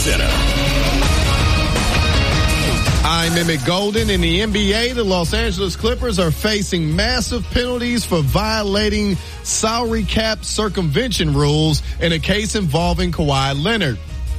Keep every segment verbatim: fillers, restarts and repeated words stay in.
Center. I'm Emmett Golden. In the N B A, the Los Angeles Clippers are facing massive penalties for violating salary cap circumvention rules in a case involving Kawhi Leonard.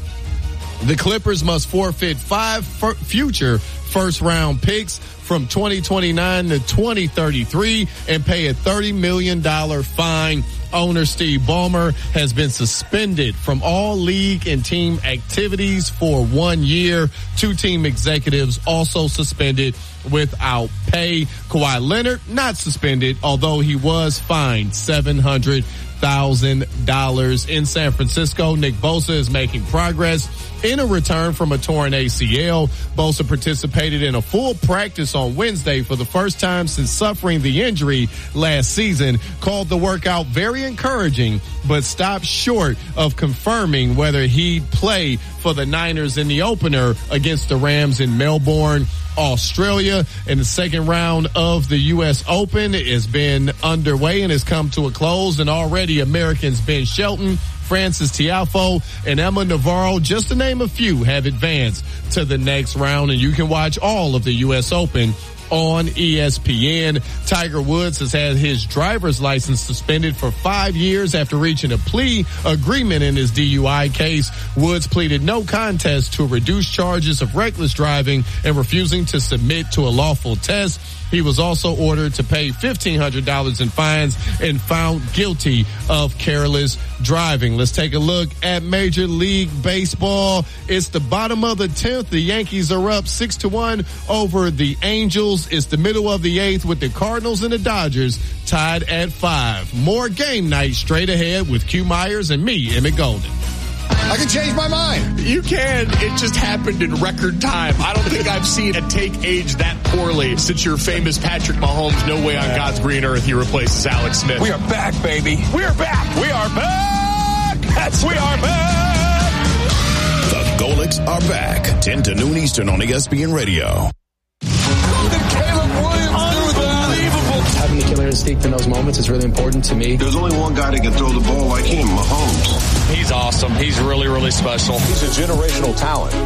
The Clippers must forfeit five f- future first-round picks from twenty twenty-nine to twenty thirty-three and pay a thirty million dollars fine. Owner Steve Ballmer has been suspended from all league and team activities for one year. Two team executives also suspended without pay. Kawhi Leonard not suspended, although he was fined seven hundred thousand dollars. In San Francisco, Nick Bosa is making progress in a return from a torn A C L. Bosa participated in a full practice on Wednesday for the first time since suffering the injury last season. Called the workout very encouraging, but stopped short of confirming whether he'd play for the Niners in the opener against the Rams in Melbourne, Australia. And the second round of the U S Open has been underway and has come to a close, and already Americans Ben Shelton, Francis Tiafoe, and Emma Navarro, just to name a few, have advanced to the next round. And you can watch all of the U S Open on E S P N. Tiger Woods has had his driver's license suspended for five years after reaching a plea agreement in his D U I case. Woods pleaded no contest to reduced charges of reckless driving and refusing to submit to a lawful test. He was also ordered to pay fifteen hundred dollars in fines and found guilty of careless driving. Let's take a look at Major League Baseball. It's the bottom of the tenth. The Yankees are up six to one over the Angels. It's the middle of the eighth with the Cardinals and the Dodgers tied at five. More game night straight ahead with Q Myers and me, Emmett Golden. I can change my mind. You can. It just happened in record time. I don't think I've seen a take age that poorly since your famous Patrick Mahomes, no way on God's green earth he replaces Alex Smith. We are back, baby. We are back. We are back. That's we are back. The Golics are back. ten to noon Eastern on E S P N Radio. Having the killer instinct in those moments is really important to me. There's only one guy that can throw the ball like him, Mahomes. He's awesome. He's really, really special. He's a generational talent.